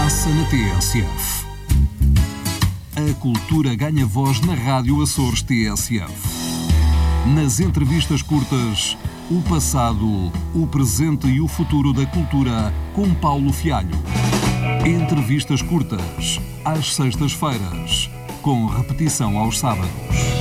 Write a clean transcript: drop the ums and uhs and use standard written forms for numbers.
passa na TSF. A cultura ganha voz na Rádio Açores TSF. Nas entrevistas curtas, o passado, o presente e o futuro da cultura com Paulo Fialho. Entrevistas curtas, às sextas-feiras, com repetição aos sábados.